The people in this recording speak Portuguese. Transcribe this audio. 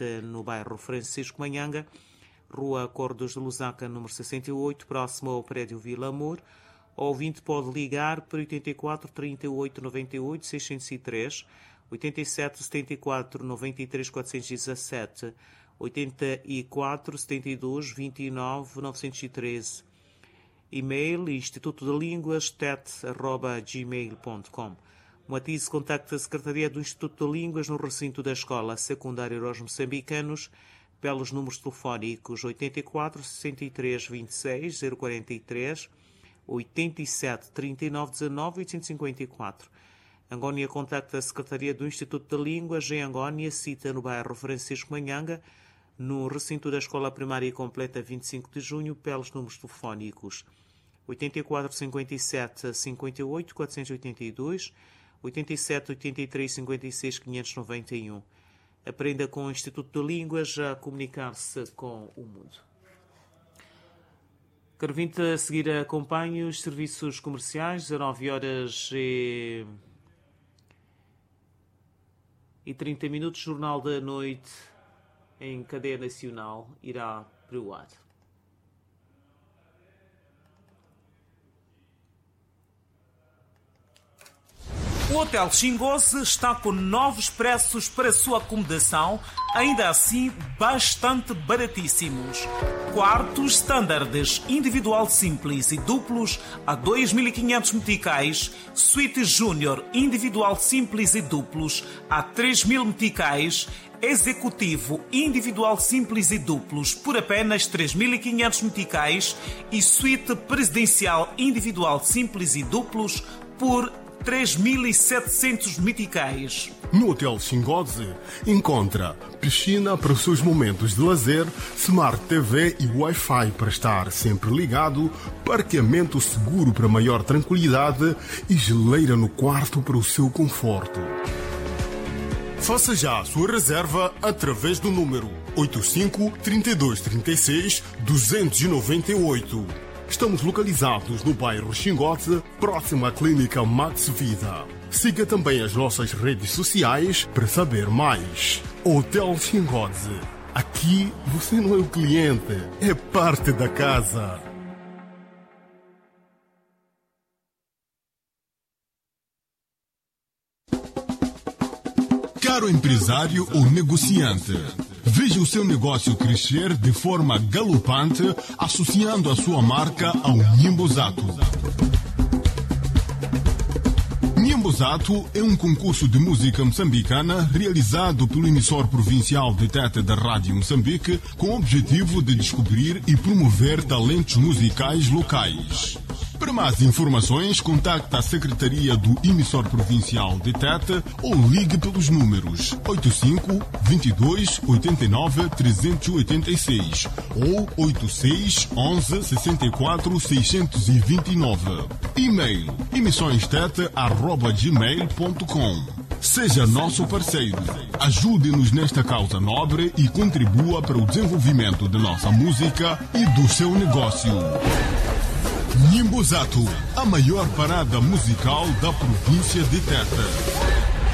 Este no bairro Francisco Manhanga, Rua Acordos de Lusaka, número 68, próximo ao prédio Vila Amor. O ouvinte pode ligar para 84 38 98 603, 87 74 93 417, 84 72 29 913. E-mail instituto de línguas tet@gmail.com. Matize contacta a Secretaria do Instituto de Línguas no recinto da Escola Secundária aos Moçambicanos pelos números telefónicos 84 63 26 043, 87 39 19 854. Angónia contacta a Secretaria do Instituto de Línguas em Angónia, cita no bairro Francisco Manhanga, no recinto da Escola Primária Completa 25 de Junho, pelos números telefónicos 84 57 58 482, 87 83 56 591. Aprenda com o Instituto de Línguas a comunicar-se com o mundo. Caro ouvinte, a seguir acompanhe os serviços comerciais, 19h e 30 minutos, Jornal da Noite em cadeia nacional irá para o ar. O Hotel Xingoze está com novos preços para sua acomodação, ainda assim bastante baratíssimos. Quartos standards, individual simples e duplos a 2.500 meticais, suíte júnior, individual simples e duplos a 3.000 meticais, executivo, individual simples e duplos por apenas 3.500 meticais e suíte presidencial, individual simples e duplos por 3.700 meticais. No Hotel Xingoze encontra piscina para os seus momentos de lazer, Smart TV e Wi-Fi para estar sempre ligado, parqueamento seguro para maior tranquilidade e geleira no quarto para o seu conforto. Faça já a sua reserva através do número 85 32 36 298. Estamos localizados no bairro Xingoze, próximo à Clínica Max Vida. Siga também as nossas redes sociais para saber mais. Hotel Xingoze. Aqui você não é o cliente, é parte da casa. Caro empresário ou negociante, veja o seu negócio crescer de forma galopante associando a sua marca ao Nhimbozato. Nhimbozato é um concurso de música moçambicana realizado pelo emissor provincial de Tete da Rádio Moçambique com o objetivo de descobrir e promover talentos musicais locais. Para mais informações, contacte a Secretaria do Emissor Provincial de Tete ou ligue pelos números 85 22 89 386 ou 86 11 64 629. E-mail emissõestete@gmail.com. Seja nosso parceiro. Ajude-nos nesta causa nobre e contribua para o desenvolvimento da nossa música e do seu negócio. Nhimbozato, a maior parada musical da província de Tete.